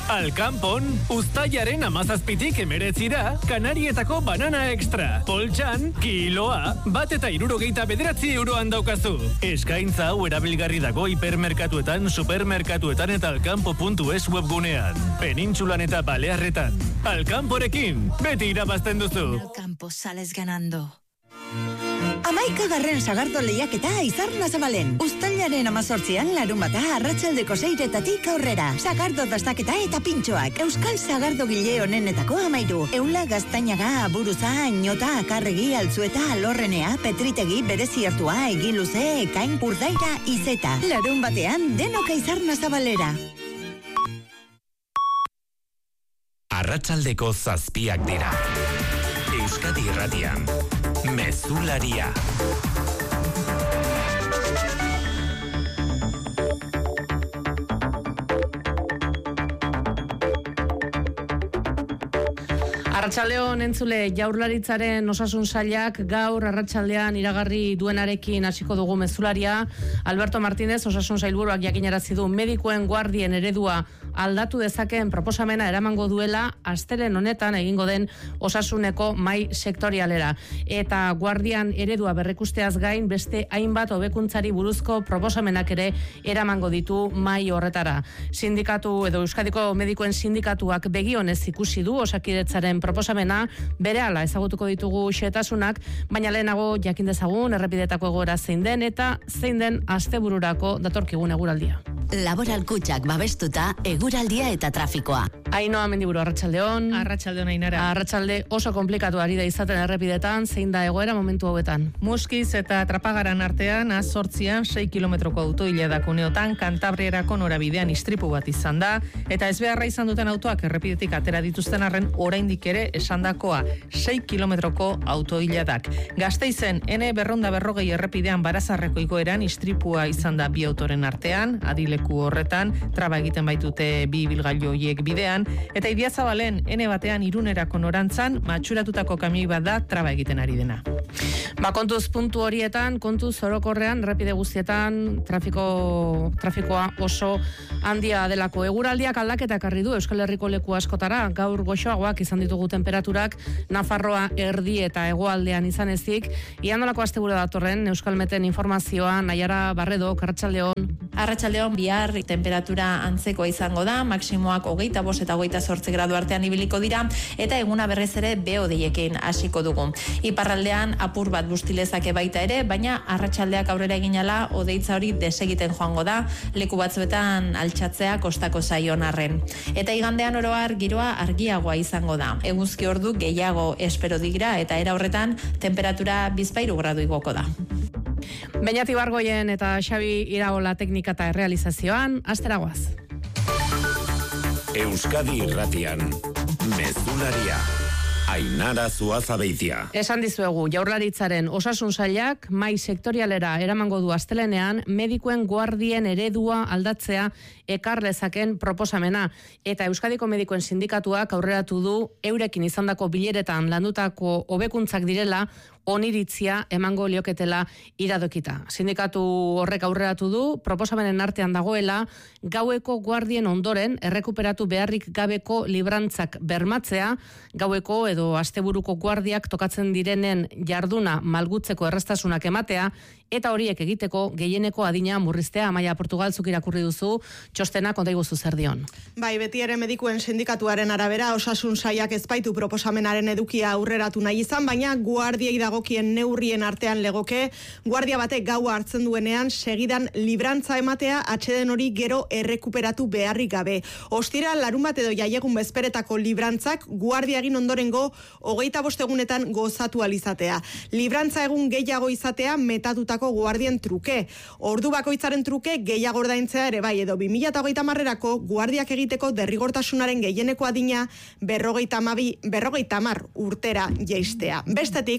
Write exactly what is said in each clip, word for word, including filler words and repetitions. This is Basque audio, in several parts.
Alkanpon, uztailaren amazazpitik emeretzira, Kanarietako banana extra. Poltsan, kiloa, bat eta hirurogeita bederatzi euroan daukazu. Eskaintza hau erabilgarri dago hipermerkatuetan, supermerkatuetan eta alkanpo puntu es webgunean. Penintsulan eta Balearretan. Alkanporekin, beti irabazten duzu. Alkanpo sales ganando. Amaika garren sagardo lehiaketa Aizarna Zabalen. Uztailaren amazortzian larun bata arratsaldeko seiretatik aurrera. Sagardo dastaketa eta pintxoak. Euskal sagardo gile honenetako amairu. Eula Gaztainaga, Aburuza, Añota, Akarregi, Altzueta, Alorrenea, Petritegi, Bereziertua, Egiluze, Ekain, Urdaira, Izeta. Larun batean denok Aizarna Zabalera. Arratsaldeko zazpiak dira. Euskadi Irratian. Mezularia. Arratsaldeon entzule, Jaurlaritzaren osasun sailak gaur arratsaldean iragarri duenarekin hasiko dugu mezularia. Alberto Martínez osasun sailburuak jakinarazi du medikuen guardien eredua aldatu dezakeen proposamena eramango duela astelen honetan egingo den osasuneko mai sektorialera. Eta guardian eredua berrikusteaz gain beste hainbat hobekuntzari buruzko proposamenak ere eramango ditu mai horretara. Sindikatu edo Euskadiko medikuen sindikatuak begionez ikusi du Osakidetzaren proposamena, berehala ezagutuko ditugu xehetasunak, baina lehenago jakin dezagun errepidetako egoera zein den eta zein den astebururako datorkigun eguraldia. Laboral Kutxak babestuta eguraldia eta trafikoa. Ainhoa Mendiburu, arratsaldeon. Arratsaldeon Ainara. Arratsalde oso komplikatu ari da izaten errepidetan, zein da egoera momentu hauetan? Muskiz eta Trapagaran artean azortzian sei kilometroko autoiledak uneotan Kantabriarako norabidean istripu bat izan da, eta ezbeharra izan duten autoak errepidetik atera dituzten arren oraindik ere esandakoa sei kilometroko autoiledak. Gasteizen N berrehun eta berrogei errepidean Barazarreko igoeran istripua izan da bi autoren artean, adileku horretan traba egiten baitute bi ibilgailu horiek bidean, eta Idiazabalen N batean Irunerako norantzan matxuratutako kamioi bat da traba egiten ari dena. Ba, kontuz puntu horietan, kontuz orokorrean, errepide guztietan, trafiko, trafikoa oso handia delako. Eguraldiak aldaketak ekarri du Euskal Herriko leku askotara, gaur goxoagoak izan ditugu temperaturak, Nafarroa erdi eta hegoaldean izan ezik. Iandolako asteburu datorren Euskal Meten informazioa, Naiara Barredo, Arratsaldeon. Arratsaldeon bihar temperatura antzekoa izango da, maksimoak hogeita bost eta hogeita zortzi gradu artean ibiliko dira, eta eguna berrez ere behodeiekin hasiko dugu. Iparraldean apur bat bustilezake baita ere, baina arratsaldeak aurrera eginala hodeitza hori desegiten joango da, leku batzuetan altxatzea kostako zaion arren. Eta igandean oro har giroa argiagoa izango da. Eguzki ordu gehiago espero digira eta era horretan temperatura bizpahiru gradu igoko da. Beñat Ibargoien eta Xabi Iraola teknika eta errealizazioan, asteragoaz. Euskadi Irratian, Mezularia. Ainara Zuazabeitia. Esan dizuegu, Jaurlaritzaren osasun sailak mai sektorialera eramango du astelenean medikuen guardien eredua aldatzea ekar lezaken proposamena, eta Euskadiko medikuen sindikatuak aurreratu du eurekin izandako bileretan landutako hobekuntzak direla oniritzia emango lioketela iradokita. Sindikatu horrek aurreratu du proposamenen artean dagoela gaueko guardien ondoren errekuperatu beharrik gabeko librantzak bermatzea, gaueko edo asteburuko guardiak tokatzen direnen jarduna malgutzeko errestasunak ematea, eta horiek egiteko gehieneko adina murriztea. Amaia Portugal, zuk irakurri duzu, txostena konta iguzu zer dion. Bai, beti ere medikuen sindikatuaren arabera osasun sailak ezbaitu proposamenaren edukia aurreratu nahi izan, baina guardiei dagokien neurrien artean legoke, guardia batek gaua hartzen duenean segidan librantza ematea atxeden hori gero errekuperatu beharrik gabe. Ostira, larun bat edo jaiegun bezperetako librantzak guardia egin ondorengo hogeita bost egunetan gozatu alizatea. Librantza egun gehiago izatea metatuta guardien truke. Ordu bakoitzaren truke gehiago ordaintzea ere bai, edo bi mila hogeita hamarerako guardiak egiteko derrigortasunaren gehieneko adina berrogeita hamar urtera jaistea. Bestetik, ordu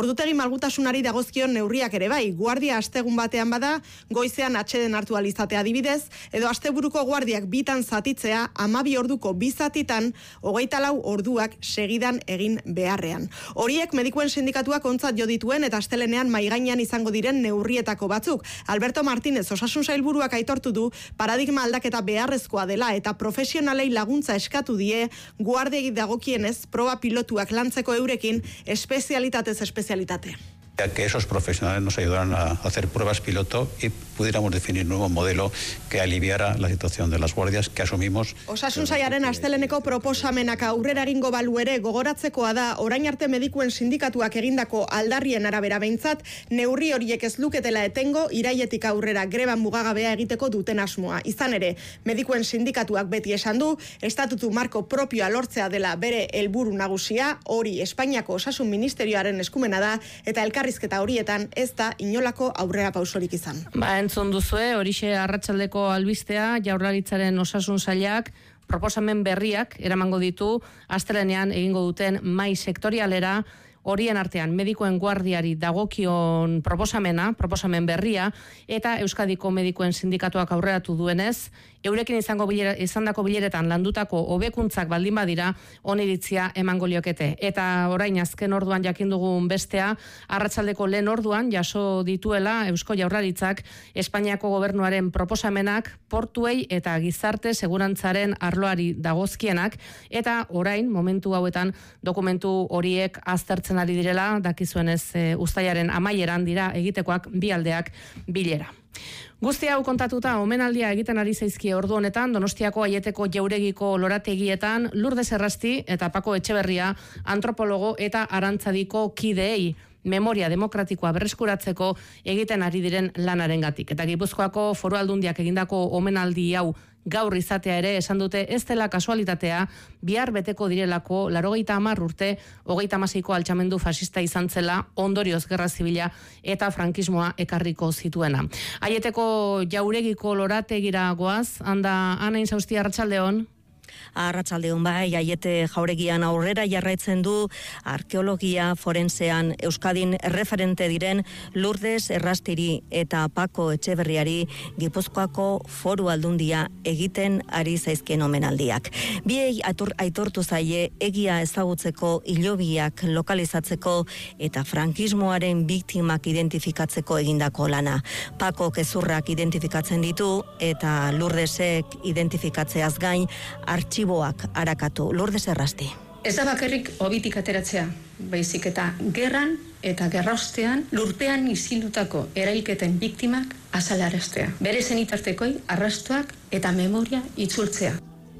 Ordutegi malgutasunari dagozkion neurriak ere bai, guardia astegun batean bada, goizean atxeden hartu alizatea adibidez, edo asteburuko guardiak bitan zatitzea, amabi orduko bizatitan, hogeita lau orduak segidan egin beharrean. Horiek medikuen sindikatuak ontzat jo dituen eta astelenean maigainean izango diren neurrietako batzuk. Alberto Martínez osasun sailburuak aitortu du paradigma aldaketa beharrezkoa dela eta profesionalei laguntza eskatu die guardiei dagokienez proba pilotuak lantzeko eurekin espezialitatez espezialitate. Que esos profesionales nos ayudaran a hacer pruebas piloto y pudiéramos definir un nuevo modelo que aliviara la situación de las guardias que asumimos. Osasun sailaren asteleneko proposamenak aurrera egingo balu ere gogoratzekoa da orain arte medikuen sindikatuak egindako aldarrien arabera behintzat neurri horiek ez luketela etengo iraietik aurrera greban mugagabea egiteko duten asmoa. Izan ere, medikuen sindikatuak beti esan du, estatutu marko propioa lortzea dela bere helburu nagusia, hori Espainiako Osasun Ministerioaren eskumena da eta elkar elkarrizketa horietan ez da inolako aurrera pausorik izan. Ba, entzun duzue, horixe arratsaldeko albistea, Jaurlaritzaren osasun sailak proposamen berriak eramango ditu astelenean egingo duten mai sektorialera, horien artean medikuen guardiari dagokion proposamena, proposamen berria, eta Euskadiko medikuen sindikatuak aurreratu duenez, eurekin izango bilera, izandako bileretan landutako hobekuntzak baldin badira oniritzia emango liokete. Eta orain azken orduan jakin dugun bestea, arratsaldeko lehen orduan jaso dituela Eusko Jaurlaritzak Espainiako gobernuaren proposamenak portuei eta gizarte segurantzaren arloari dagozkienak, eta orain momentu hauetan dokumentu horiek aztertzen ari direla, dakizuenez e, uztailaren amaieran dira egitekoak bi aldeak bilera. Guzti hau kontatuta, omenaldia egiten ari zaizkie ordu honetan, Donostiako Aieteko Jauregiko lorategietan, Lourdes Errasti eta Pako Etxeberria, antropologo eta arantzadiko kideei memoria demokratikoa berreskuratzeko egiten ari diren lanarengatik. Eta Gipuzkoako Foru Aldundiak egindako omenaldi hau gaur izatea ere esan dute ez dela kasualitatea, bihar beteko direlako laurogeita hamar urte, hogeita hamaseiko altxamendu fasista izan zela, ondorioz gerra zibila eta frankismoa ekarriko zituena. Aieteko Jauregiko lorategira goaz, handa Ana Inzausti, arratsaldeon. Arratsaldeon bai, Aiete Jauregian aurrera jarraitzen du arkeologia forensean Euskadin referente diren Lourdes Errastiri eta Pako Etxeberriari Gipuzkoako Foru Aldundia egiten ari zaizkien omenaldiak. Biei aitortu zaie egia ezagutzeko, hilobiak lokalizatzeko eta frankismoaren biktimak identifikatzeko egindako lana. Pako gezurrak identifikatzen ditu eta Lourdesek identifikatzeaz gain artxiboak arakatu. Lourdes Errasti. Ez da bakarrik hobitik ateratzea, baizik eta gerran eta gerraostean lurpean izildutako erailketen biktimak azalaraztea. Bere zenitartekoi arrastuak eta memoria itzultzea.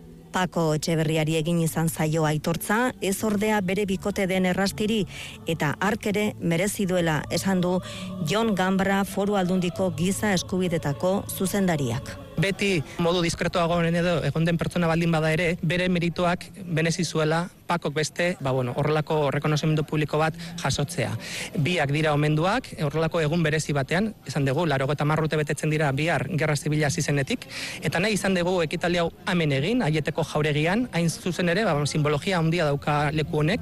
Pako Etxeberriari egin izan zaio aitortza, ez ordea bere bikote den Errastiri eta hark ere merezi duela esan du Jon Gambra Foru Aldundiko giza eskubidetako zuzendariak. Beti modu diskretoagoen edo egon den pertsona baldin bada ere, bere merituak benezi zuela Pakok beste, ba bueno, horrelako rekonozimendu publiko bat jasotzea. Biak dira omenduak, horrelako egun berezi batean, esan dugu, laurogeita hamar urte betetzen dira bihar gerra zibila hasi zenetik, eta nahi izan dugu ekitaldi hau hemen egin, Aieteko Jauregian, hain zuzen ere, ba, simbologia handia dauka leku honek.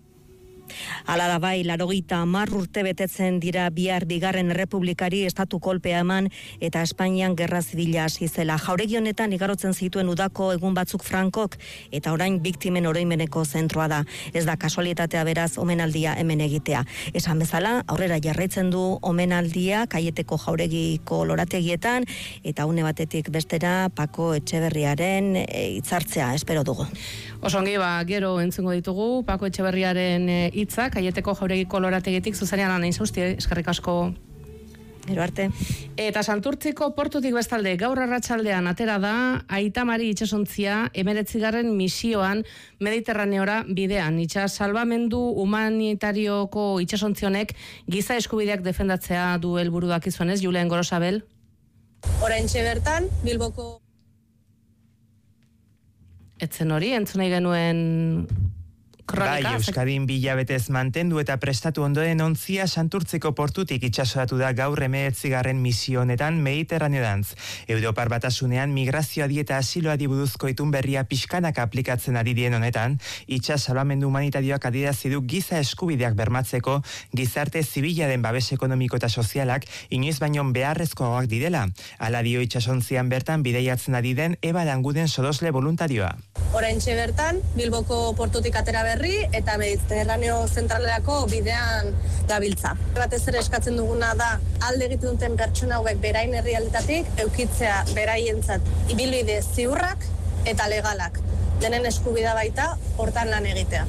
Hala da bai, laurogeita hamar urte betetzen dira bihar bigarren errepublikari estatu kolpea eman eta Espainian gerra zibila hasi zela. Jauregi honetan igarotzen zituen udako egun batzuk Frankok eta orain biktimen oroimeneko zentroa da. Ez da kasualitatea beraz omenaldia hemen egitea. Esan bezala, aurrera jarraitzen du omenaldia Aieteko Jauregiko lorategietan eta une batetik bestera Pako Etxeberriaren hitzartzea espero dugu. Osongi, ba, gero entzungo ditugu Pako Etxeberriaren hitzak Aieteko Jauregiko lorategitik zuzenean Ana Inzausti, eskerrik asko. Gero arte. Eta Santurtziko portutik bestalde gaur arratsaldean atera da Aitamari itsasontzia hemeretzigarren misioan Mediterraneora bidean. Itsas salbamendu humanitarioko itsasontzionek giza eskubideak defendatzea du helburu dakizuenez, Julen Gorosabel. Oraintxe bertan Bilboko Etzen hori, entzun nahi genuen Bai, Euskadin bilabetez mantendu eta prestatu ondoen ontzia Santurtzeko portutik itsasoratu da gaur hemeretzigarren misio honetan Mediterraneodantz. Europar Batasunean migrazioa dieta asiloari buruzko itun berria pixkanaka aplikatzen ari dien honetan, itsas salbamendu humanitarioak adierazi du giza eskubideak bermatzeko gizarte zibilaren babes ekonomiko eta sozialak inoiz baino beharrezkoagoak direla. Hala dio itsasontzian bertan bidaiatzen ari den Eba Languden sorosle voluntarioa. Oraintxe bertan, Bilboko portutik atera berri eta Mediterraneo zentralerako bidean gabiltza. Batez ere eskatzen duguna da alde egiten duten pertsona hauek berain herrialdetatik eukitzea beraientzat ibilbide ziurrak eta legalak. Denen eskubidea baita hortan lan egitea.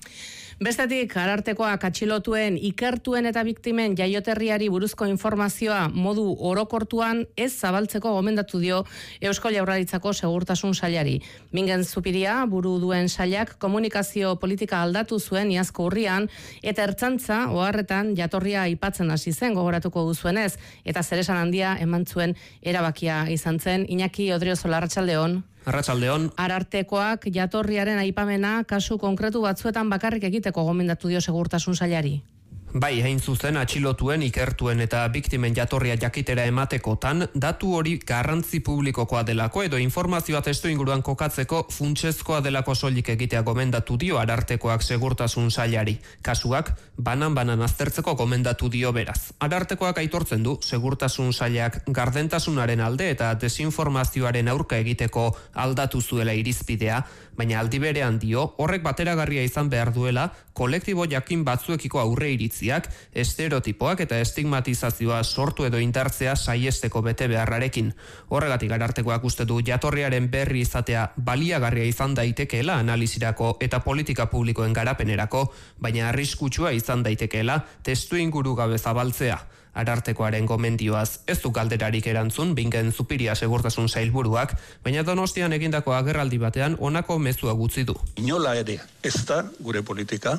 Bestetik, arartekoak atxilotuen, ikertuen eta biktimen jaioterriari buruzko informazioa modu orokortuan ez zabaltzeko gomendatu dio Eusko Jaurlaritzako Segurtasun Sailari. Mingen Zupiria, buru duen sailak komunikazio politika aldatu zuen iazko urrian, eta ertzantza oharretan jatorria aipatzen hasi zen gogoratuko duzuenez, eta zeresan handia eman zuen erabakia izan zen. Iñaki Odriozola, arratsaldeon. Arratsaldeon. Arartekoak jatorriaren aipamena kasu konkretu batzuetan bakarrik egiteko gomendatu dio Segurtasun Sailari. Bai, hain zuzen atxilotuen, ikertuen eta biktimen jatorria jakitera ematekotan, datu hori garrantzi publikokoa delako edo informazioa testu inguruan kokatzeko funtsezkoa delako soilik egitea gomendatu dio Arartekoak Segurtasun Sailari. Kasuak banan-banan aztertzeko gomendatu dio beraz. Arartekoak aitortzen du Segurtasun Sailak gardentasunaren alde eta desinformazioaren aurka egiteko aldatu zuela irizpidea, baina aldi berean dio horrek bateragarria izan behar duela kolektibo jakin batzuekiko aurre iritziak, estereotipoak eta estigmatizazioa sortu edo indartzea saiesteko bete beharrarekin. Horregatik Arartekoak uste du jatorriaren berri izatea baliagarria izan daitekeela analizirako eta politika publikoen garapenerako, baina arriskutsua izan daitekeela testu inguru gabe zabaltzea. Arartekoaren gomendioaz ez du galderarik erantzun Bingen Zupiria Segurtasun Sailburuak, baina Donostian egindako agerraldi batean honako mezua gutzi du. Inola ere ez da gure politika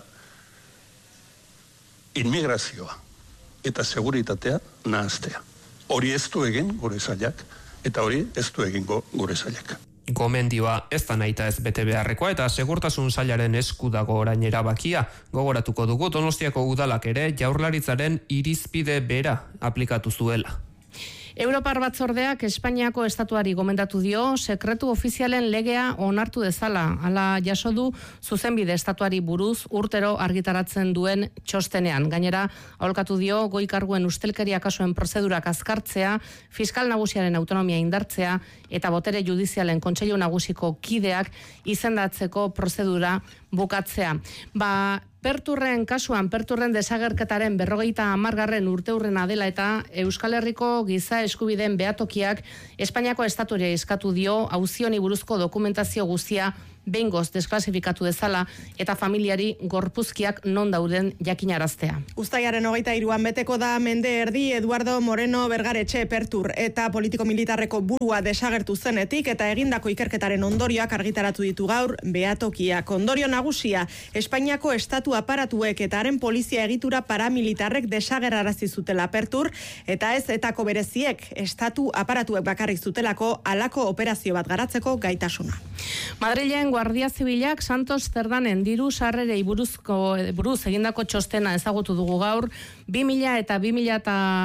inmigrazioa eta seguritatea nahaztea. Hori ez du egin gure sailak eta hori ez du egingo gure sailak. Gomendioa ez da nahita ez bete beharrekoa eta Segurtasun Sailaren esku dago orain erabakia. Gogoratuko dugu Donostiako udalak ere Jaurlaritzaren irizpide bera aplikatu zuela. Europar Batzordeak Espainiako estatuari gomendatu dio sekretu ofizialen legea onartu dezala. Hala jaso du zuzenbide estatuari buruz urtero argitaratzen duen txostenean. Gainera, aholkatu dio goi karguen ustelkeria kasuen prozedurak azkartzea, fiskal nagusiaren autonomia indartzea eta botere judizialen kontseilu nagusiko kideak izendatzeko prozedura bukatzea. Ba, Perturren kasuan, Perturren desagerketaren berrogeita hamargarren urteurrena dela eta Euskal Herriko giza eskubideen behatokiak Espainiako estaturia eskatu dio auzioni buruzko dokumentazio guztia behingoz desklasifikatu dezala eta familiari gorpuzkiak non dauden jakinaraztea. Uztailaren hogeita hiruan beteko da mende erdi Eduardo Moreno Bergaretxe Pertur eta politiko militarreko burua desagertu zenetik eta egindako ikerketaren ondorioak argitaratu ditu gaur behatokiak. Ondorio nagusia, Espainiako estatu aparatuek eta haren polizia egitura paramilitarrek desagerrarazi zutela Pertur eta ez etako bereziek estatu aparatuek bakarrik zutelako halako operazio bat garatzeko gaitasuna. Madrilen Guardia Zibilak Santos Zerdanen diru sarrerei buruzko buruz egindako txostena ezagutu dugu gaur, bi mila eta bi mila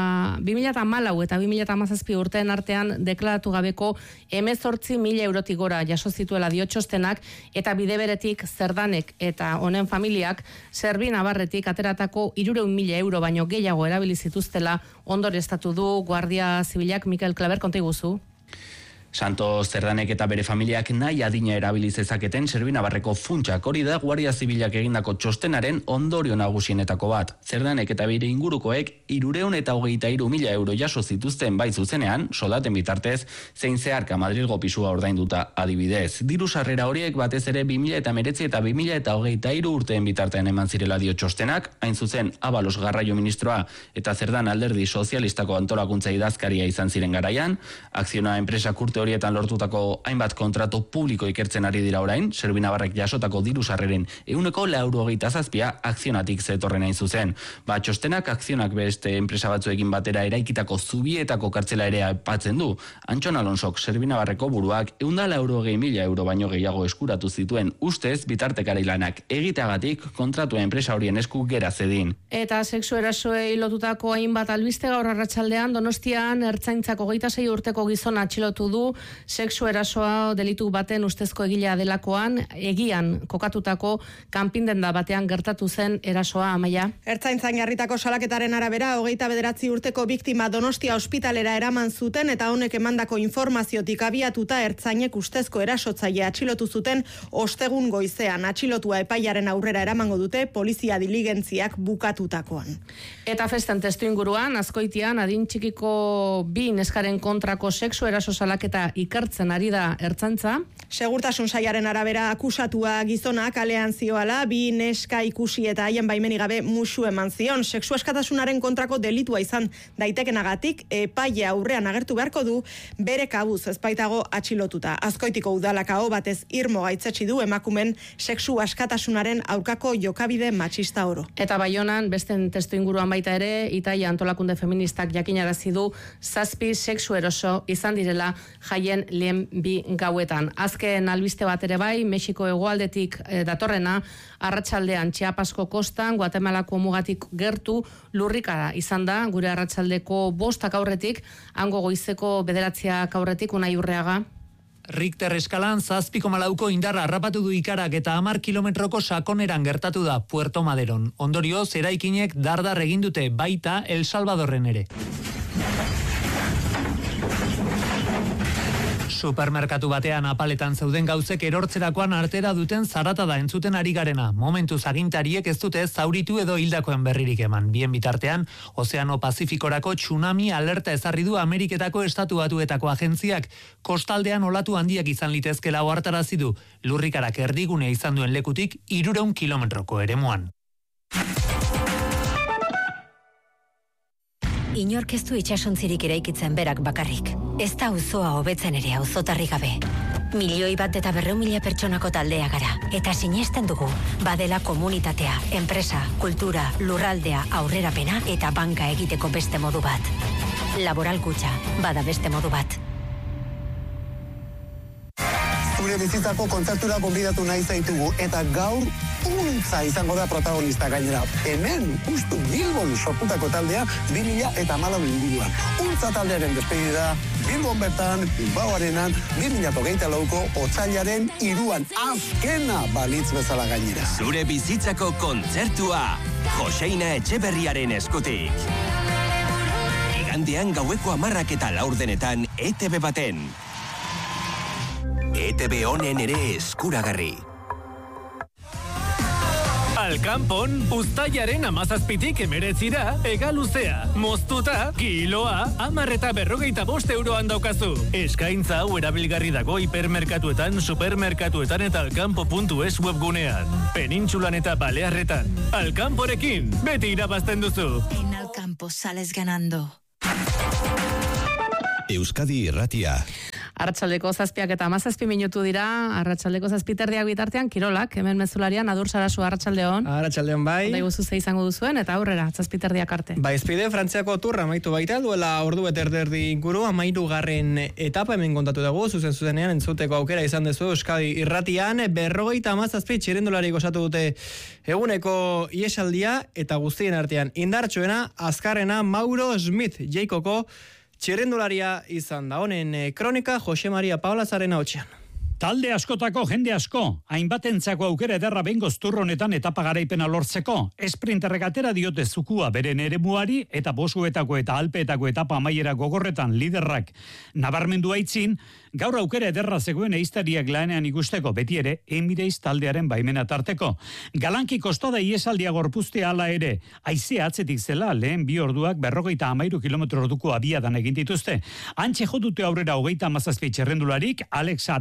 eta hamalau eta bi mila hamazazpi urteen artean deklaratu gabeko hemezortzi mila eurotik gora jaso zituela dio txostenak eta bide beretik Zerdanek eta honen familiak Zerbi Navarretik ateratako hirurehun mila euro baino gehiago erabili zituztela ondorioztatu du Guardia Zibilak. Mikel Klaber, konta iguzu. Santos Zerdanek eta bere familiak nahi adina erabili zezaketen Zerbi Navarreko funtsak, hori da Guardia Zibilak egindako txostenaren ondorio nagusienetako bat. Zerdanek eta bere ingurukoek hirurehun eta hogeita hiru mila euro jaso zituzten bai zuzenean, soldaten bitartez, zein zeharka Madrilgo pisua ordainduta adibidez. Diru sarrera horiek batez ere bi mila eta hemeretzi eta bi mila eta hogeita hiru urteen bitartean eman zirela dio txostenak, hain zuzen Abalos garraio ministroa eta Zerdan alderdi sozialistako antolakuntza idazkaria izan ziren garaian, Akzioa enpresak urte urte horietan lortutako hainbat kontratu publiko ikertzen ari dira orain, Servinabarrek jasotako diru sarreren ehuneko laurogeita zazpia akzionatik zetorren hain zuzen. Ba, txostenak akzionak beste enpresa batzuekin batera eraikitako zubietako kartzela ere aipatzen du. Antxon Alonsok, Servinabarreko buruak ehun eta laurogei mila euro baino gehiago eskuratu zituen ustez bitartekari lanak egiteagatik kontratua enpresa horien esku gera zedin. Eta sexu erasoei lotutako hainbat albiste gaur arratsaldean Donostian ertzaintzako hogeita sei urteko gizona atxilotu du sexu erasoa delitu baten ustezko egilea delakoan egian kokatutako kanpindenda batean gertatu zen erasoa. Amaia. Ertzaintzan jarritako salaketaren arabera hogeita bederatzi urteko biktima Donostia ospitalera eraman zuten eta honek emandako informaziotik abiatuta ertzainek ustezko erasotzaile atxilotu zuten ostegun goizean. Atxilotua epaiaren aurrera eramango dute polizia diligentziak bukatutakoan. Eta festen testu inguruan, Azkoitian adin txikiko bi neskaren kontrako sexu eraso salaketa ikertzen ari da ertzaintza. Segurtasun sailaren arabera akusatua gizona kalean zioala, bi neska ikusi eta haien baimenik gabe musu eman zion. Sexu askatasunaren kontrako delitua izan daitekenagatik epaile aurrean agertu beharko du bere kabuz ezpaitago atxilotuta. Azkoitiko udalak aho batez irmo gaitzetsi du emakumen sexu askatasunaren aurkako jokabide matxista oro. Eta Baionan besten testu inguruan baita ere, Itaia antolakunde feministak jakinarazi du zazpi sexu eroso izan direla jaien lehen bi gauetan. Azken albiste bat ere bai, Mexiko hegoaldetik eh, datorrena, arratsaldean Chiapasko kostan, Guatemalako mugatik gertu lurrikara izan da, gure arratsaldeko bostak aurretik, hango goizeko bederatziak aurretik, Unai Urreaga. Richter eskalan zazpiko malauko indarra harrapatu du ikarak eta hamar kilometroko sakoneran gertatu da Puerto Maderon. Ondorioz, eraikinek dardar egin dute baita El Salvadorren ere. Supermerkatu batean apaletan zeuden gauzek erortzerakoan artera duten zaratada entzuten ari garena. Momentuz agintariek ez dute zauritu edo hildakoen berririk eman. Bien bitartean, Ozeano Pazifikorako tsunami alerta ezarri du Ameriketako Estatu Batuetako agentziak. Kostaldean olatu handiak izan litezkela ohartarazi du. Lurrikarak erdigune izan duen lekutik hirurehun kilometroko eremuan. Inork ez du itsasontzirik eraikitzen berak bakarrik. Ez da auzoa hobetzen ere auzotarri gabe. Milioi bat eta berrehun mila pertsonako taldea gara. Eta sinesten dugu, badela komunitatea, enpresa, kultura, lurraldea, aurrerapena eta banka egiteko beste modu bat. Laboral Kutxa, bada beste modu bat. Zure bizitzako kontzertura gonbidatu nahi zaitugu eta gaur untza izango da protagonista gainera. Hemen, justu Bilbon sortutako taldea bi mila eta hamalau inguruan. Untza taldearen despedida Bilbon bertan, Bilbao Arenan, bi mila hogeita lauko otsailaren hiruan azkena balitz bezala gainera. Zure bizitzako kontzertua Joseina Etxeberriaren eskutik. Igandean gaueko hamarrak eta laurdenetan E T B baten. E T B honen ere eskuragarri. Alkanpon, uztailaren amazazpitik emeretzira, egaluzea, moztuta, kiloa, hamar eta berrogeita bost euroan daukazu. Eskaintza hau erabilgarri dago hipermerkatuetan, supermerkatuetan eta alkanpo puntu es webgunean. Penintsulan eta Balearretan. Alkanporekin, beti irabazten duzu. En Alkampo sales ganando. Euskadi Irratia. Arratsaldeko zazpiak eta hamazazpi minutu dira, arratsaldeko zazpiterdiak bitartean, kirolak, hemen mezularian, Adur Sarasu, arratsaldeon. Arratsaldeon bai. Ondai guzu ze izango duzuen, eta aurrera, zazpiterdiak arte. Ba, izpide, Frantziako turra amaitu baita, duela ordu beterderdi inguru, amairu garren etapa hemen kontatu dugu, zuzen zuzenean, entzuteko aukera izan dezu, Euskadi Irratian, berrogeita hamazazpi txirendulari gozatu dute eguneko iesaldia, eta guztien artean, indartsuena, azkarrena, Mauro Smith, Jaikoko, txirrendularia izan da. Honen kronika Jose Maria Paulazaren ahotsean. Talde askotako jende asko, hainbatentzako aukera ederra bengoz turronetan etapa garaipena lortzeko. Esprinterrek atera diote zukua beren eremuari eta bosuetako eta alpeetako etapa amaiera gogorretan liderrak nabarmendu aitzin, gaur aukera ederra zegoen eiztariak lanean ikusteko, beti ere Emirates taldearen baimena tarteko. Galanki kostada iesaldia gorpuztea ala ere, haizea atzetik zela lehen bi orduak berrogeita amairu kilometro orduko abiadan egin dituzte. Antxe jodute aurrera hogeita hamazazpi txerrendularik, Alex Aranburuk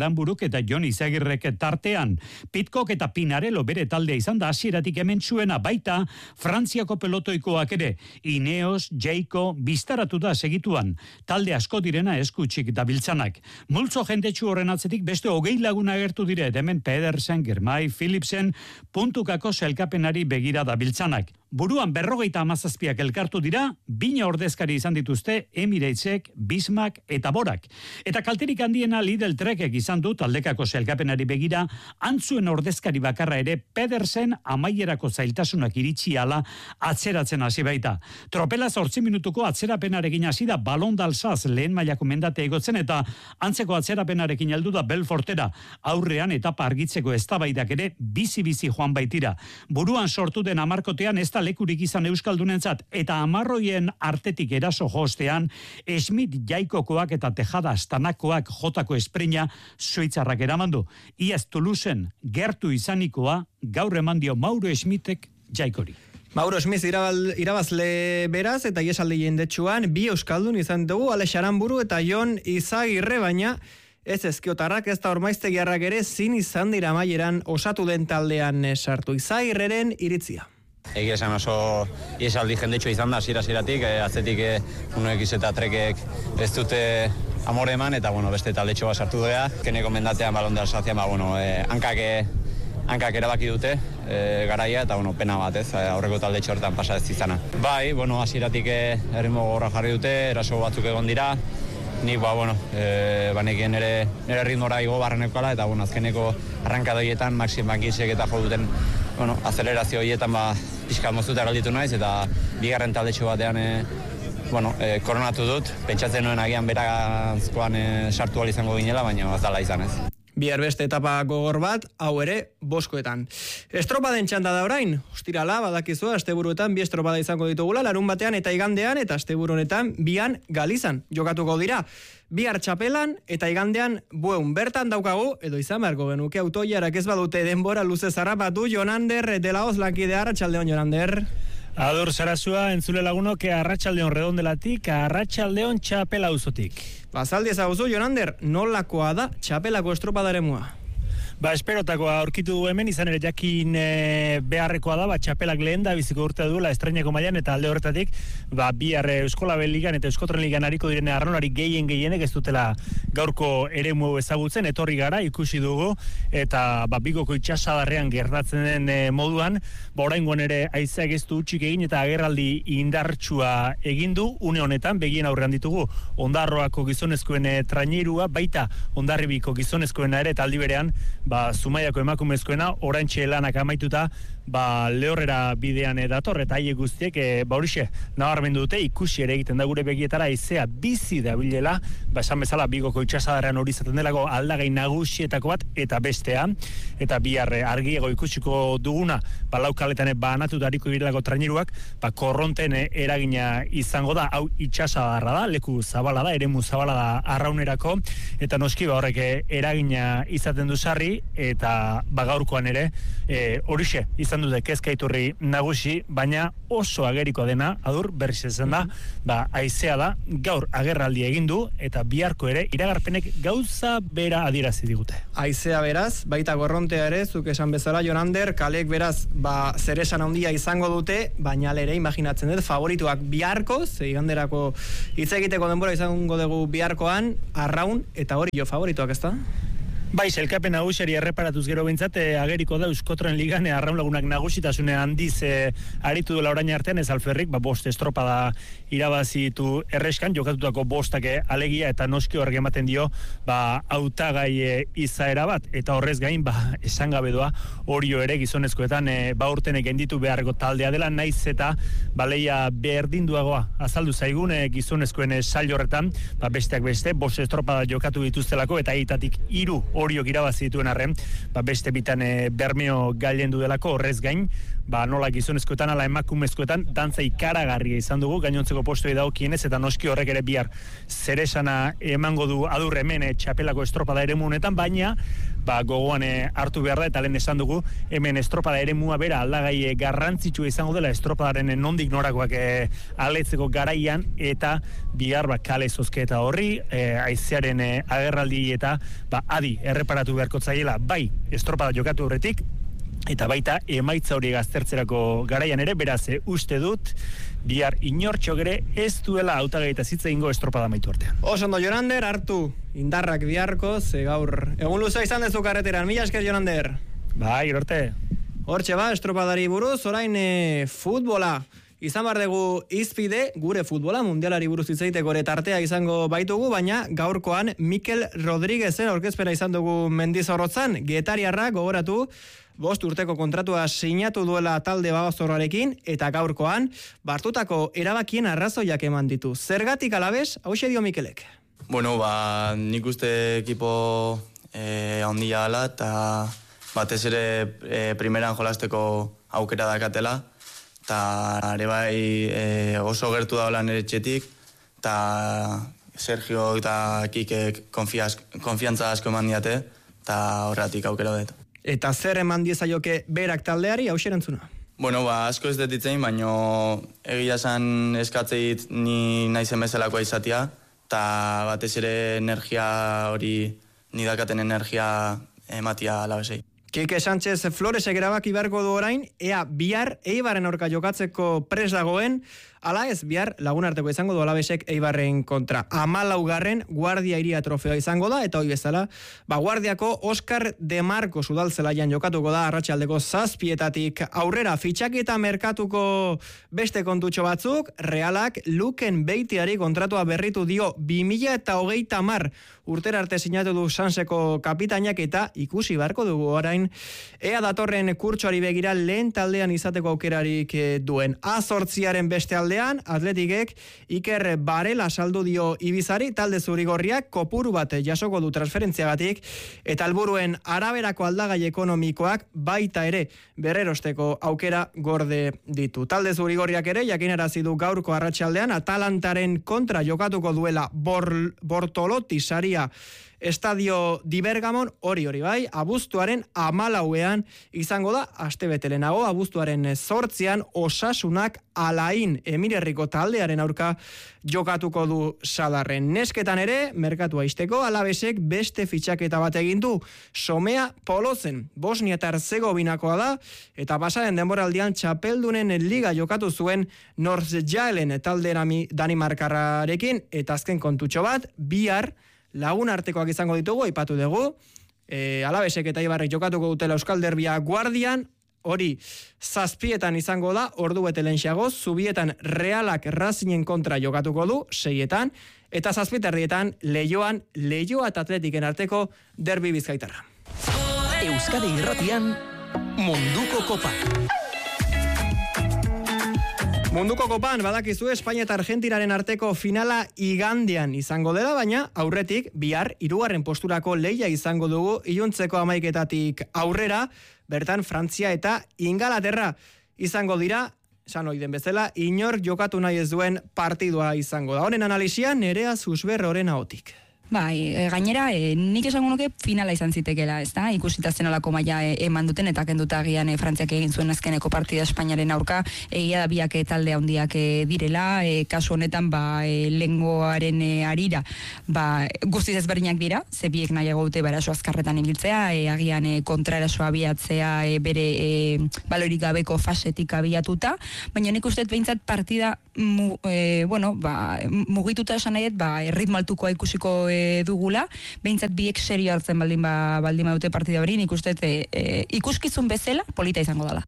eta Jon Izagirrek tartean. Pitcock eta Pinarello bere taldea izan da hasieratik hementsuena, baita Frantziako pelotoikoak ere. Ineos, Jayco, biztaratu da segituan. Talde asko direna eskutsik dabiltzanak. Multzo jendetsu horren atzetik beste hogei lagun agertu dire, hemen Pedersen, Girmay, Philipsen, puntukako selkapenari begira dabiltzanak. Buruan berrogeita hamazazpiak elkartu dira, bina ordezkari izan dituzte Emiratesek, Bismak eta Borak. Eta kalterik handiena Lidl Trekek izan du taldekako selkapenari begira, antzuen ordezkari bakarra ere Pedersen amaierako zailtasunak iritsi ala atzeratzen hasi baita. Tropela zortzi minutuko atzerapenarekin hasi da Ballon d'Alsace lehen mailako mendate egotzen eta antzeko atzerapenarekin heldu da Belfortera. Aurrean etapa argitzeko eztabaidak ere bizi-bizi joan baitira. Buruan sortu den hamarkotean ez lekurik izan euskaldunentzat eta hamarroien artetik eraso jostean Schmidt Jaikokoak eta Tejada Astanakoak jotako espreina Suitzarrak eramandu. Iaz Toulouseen gertu izanikoa gaur eman dio Mauro Schmidtek Jaikori. Mauro Schmidt irabal, irabazle beraz eta iesaldi jendetsuan bi euskaldun izan dugu Alex Aranburu eta Jon Izagirre, baina ez ezkiotarrak ez da ormaiztegiarrak ere zin izan dira amaieran osatu den taldean sartu. Izagirreren iritzia. Egia esan oso iesaldi jendetxo izan da, zira-ziratik, e, atzetik e, unoek eta trekek ez dute amore eman, eta bueno, beste taldetxo bat sartu doa. Keneko mendatean Ballon d'Alsacean, ba, bueno, e, hankak, e, hankak erabaki dute e, garaia, eta bueno, pena bat ez, aurreko taldetxo hortan pasa ez izana. Bai, bueno, hasieratik erritmo gorra jarri dute, eraso batzuk egon dira, nik, ba, bueno, e, banekien nire, nire ritmora igo barrenekala, eta bueno, azkeneko arrankadoietan, Maxim Bankisek eta jo duten, bueno, azelerazio horietan, ba, pixka moztuta galditu naiz, eta bigarren taldetxo batean, e, bueno, e, koronatu dut, pentsatzen nuen agian berazkoan e, sartu ahal izango ginela, baina ez dala izan ez. Bihar beste etapa gogor bat, hau ere, boskoetan. Estropaden txanda da orain, ostirala, badakizu, asteburuetan bi estropada izango ditugula, larun batean eta igandean, eta asteburu honetan bian Galizan jokatuko dira. Bihar txapelan eta igandean bueun bertan daukagu, edo izan beharko genuke autoiarak ez badute denbora luze zarrapatu, Jonander de la Hoz lankidea, arratsaldeon Jonander. Adur Sarasua, entzule lagunok, arratsaldeon redondelatik, arratsaldeon txapela uzotik. Bazaldi ezaguzu, Jonander, nolakoa da txapelako estropadaremua? Ba, esperotakoa aurkitu du hemen, izan ere jakin e, beharrekoa da, ba, txapelak lehen da, biziko urte duela estrainako mailan eta alde horretatik, ba, bihar Euskolabel ligan eta Euskotren ligan hariko direne arraunari gehien gehienek ez dutela gaurko eremu ezagutzen, etorri gara, ikusi dugu, eta ba, Bigoko itsasadarrean gertatzen den e, moduan, ba, oraingoan ere haizeak ez du utxik egin eta agerraldi indartsua egin du, une honetan, begien aurrean ditugu, Ondarroako gizonezkoen e, trainirua, baita Ondarribiko gizonezkoena ere, eta aldi berean, ba, Zumaiako emakumezkoena, oraintxe lanak amaituta, ba, lehorrera bidean dator, eta haiek guztiek, e, ba, horixe, nabarmendu dute, ikusi ere egiten da gure begietara, ezea bizi da bilela, ba, esan bezala, Bigoko itsasadarrean hori izaten delako aldagai nagusietako bat, eta bestea, eta bihar argiego ikusiko duguna, ba, laukaletan banatu dariko girelako trainiruak, ba, korronten eragina izango da, hau itsasadarra da, leku zabala da, eremu zabala da arraunerako, eta noski, ba, horrek eragina izaten du sarri, eta ba, gaurkoan ere, e, horixe, izan dute kezkaiturri nagusi, baina oso ageriko dena, adur, berriz ezen da, ba, haizea da, gaur agerraldi egin du, eta biharko ere, iragarpenek gauza bera adierazi digute. Haizea beraz, baita gorrontea ere, zuk esan bezala, Jonander, kalek beraz, ba, zeresan handia izango dute, baina ere, imaginatzen dut, favorituak biharko, ze iganderako hitz egiteko denbora izango dugu biharkoan, arraun, eta hori jo favorituak, ezta? Bai, selkapen nagusiari erreparatuz gero bintzat, e, ageriko da Euskotren ligan e, arraun lagunak nagusitasune handiz e, aritu duela orain artean, ez alferrik, ba, bost estropada irabazitu erreskan, jokatutako bostak alegia eta noski horrek ematen dio, ba, hautagai e, izaera bat, eta horrez gain, ba, esan gabe doa, horio ere gizonezkoetan, e, ba, urtenek genditu beharreko taldea dela, naiz eta, ba, leia berdinduagoa, azaldu zaigun e, gizonezkoen e, sail horretan, ba, besteak beste, bost estropada jokatu dituztelako, eta egitatik hiru horiok irabazi dituen arren, ba, beste bitan e, bermeo gailendu delako, horrez gain, ba, nola gizonezkoetan, ala emakumezkoetan, dantza ikaragarria izan dugu, gainontzeko postuei dagokienez, eta noski horrek ere bihar zeresana emango du adur hemen e, txapelako estropada ere munetan, baina ba, gogoan e, hartu behar da, eta lehen esan dugu, hemen estropada ere mua bera aldagai e, garrantzitsu izango dela estropadaren nondik norakoak e, aletzeko garaian, eta bihar ba, kale zozketa horri, e, aizearen e, agerraldi eta ba, adi erreparatu beharko zaiela, bai estropada jokatu horretik, eta baita emaitza hori gaztertzerako garaian ere, beraz, e, uste dut, bihar inortxok ere ez duela hautagaita zitza ingo estropada maitu artean. Osondo, Jonander, hartu indarrak biharko, ze gaur egun luza izan dezu karreteran. Mila esker, Jonander. Bai, irorte. Hortxe ba, estropadari buruz, orain e, futbola. Izan bar dugu izpide, gure futbola, mundialari buruz hitzaiteko ere tartea izango baitugu, baina gaurkoan Mikel Rodríguezen aurkezpena izan dugu Mendizorrotzan, getariarrak gogoratu, bost urteko kontratua sinatu duela talde Babazorrarekin, eta gaurkoan, bartutako erabakien arrazoiak eman ditu. Zergatik alabez, hauxe dio Mikelek. Bueno, ba, nik uste ekipo eh, handia gala, eta batez ere eh, primeran jolasteko aukera dakatela, eta are bai eh, oso gertu da nire etxetik, eta Sergio eta Kikek konfiaz, konfiantza asko eman diate, eta horretik aukera dut. Eta zer eman diezaioke berak taldeari, hauxe erantzuna? Bueno, ba, asko ez detitzein, baino egia esan eskatzeit ni naizen bezalakoa izatea, eta batez ere energia hori, nidakaten energia ematia alabesei. Kike Sánchez Floresek erabaki beharko du orain, ea bihar Eibaren aurka jokatzeko pres dagoen, ala ez bihar lagunarteko izango du Alabesek Eibarren kontra. Hamalaugarren Guardia Iria trofeoa izango da, eta hoi bezala, ba Guardiako Oscar de Marco Sudalzelaian jokatuko da arratsaldeko zazpietatik aurrera. Fitxaketa merkatuko beste kontutxo batzuk, Realak Luken Beitiari kontratua berritu dio bi mila hogeita hamar urtera arte sinatu du Sanseko kapitainak, eta ikusi beharko dugu orain ea datorren kurtsoari begira lehen taldean izateko aukerarik duen. Azortziaren beste aldean, Atletikek Iker Barela saldu dio Ibizari, talde zurigorriak kopuru bat jasoko du transferentziagatik, eta helburuen araberako aldagai ekonomikoak baita ere berrerosteko aukera gorde ditu. Talde zurigorriak ere jakinarazi du gaurko arratsaldean Atalantaren kontra jokatuko duela Bor, Bortolotti saria Estadio Di Bergamon, hori hori bai, abuztuaren hamalauean izango da, astebete lehenago, abuztuaren zortzian Osasunak Alain Emirerriko taldearen aurka jokatuko du Sadarren. Nesketan ere, merkatua izteko, Alabesek beste fitxaketa bat egin du, Somea Polozen, Bosnia eta Herzegovinakoa da, eta pasaren denboraldian txapeldunen liga jokatu zuen Northjalen talde Danimarkarrarekin, eta azken kontutxo bat, bihar, lagun artekoak izango ditugu, aipatu dugu, e, Alabesek eta Eibarrek jokatuko dutela Euskal Derbia Guardian, hori zazpietan izango da, ordu bete lehenxeago, zubietan Realak Racingen kontra jokatuko du, seietan, eta zazpiterdietan Leioan, Leioa eta Atletiken arteko derbi bizkaitarra. Euskadi Irratian, Munduko Kopa. Munduko kopan, badakizu Espainia eta Argentinaren arteko finala igandean izango dela, baina aurretik bihar hirugarren posturako leia izango dugu iluntzeko hamaiketatik aurrera, bertan Frantzia eta Ingalaterra izango dira, esan ohi den bezala, inor jokatu nahi ez duen partidua izango da. Honen analisia Nerea Susberroren ahotik. Bai, e, gainera, e, nik esango nuke finala izan zitekela, ez da? Ikusita zenolako maila e, eman duten, eta kenduta agian e, Frantziak egin zuen azkeneko partida Espainiaren aurka, egia da biak e, talde handiak e, direla, e, kasu honetan, ba, e, lengoaren e, arira, ba, guztiz ezberdinak dira, ze biek nahiago dute baraso azkarretan ibiltzea, e, agian e, kontraerasoa abiatzea e, bere e, balorik gabeko fasetik abiatuta, baina nik uste behintzat partida mu, e, bueno, ba, mugituta esan nahiet, ba, ritmo altukoa ikusiko e, dugula, behintzat biek serio hartzen baldin ba, baldin badute partida hori, nik uste e, e, ikuskizun bezala polita izango dela.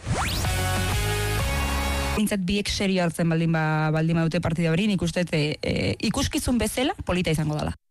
Behintzat biek serio hartzen baldin ba, baldin badute partida hori, nik uste e, e, ikuskizun bezala polita izango dela.